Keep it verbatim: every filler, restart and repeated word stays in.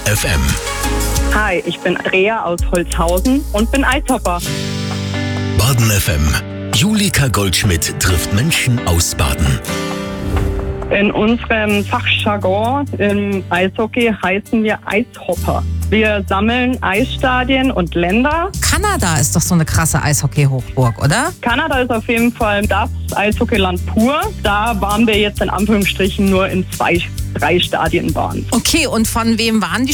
F M. Hi, ich bin Andrea aus Holzhausen und bin Eishopper. Baden F M. Julika Goldschmidt trifft Menschen aus Baden. In unserem Fachjargon im Eishockey heißen wir Eishopper. Wir sammeln Eisstadien und Länder. Kanada ist doch so eine krasse Eishockey-Hochburg, oder? Kanada ist auf jeden Fall das Eishockeyland pur. Da waren wir jetzt in Anführungsstrichen nur in zwei, drei Stadien waren. Okay, und von wem waren die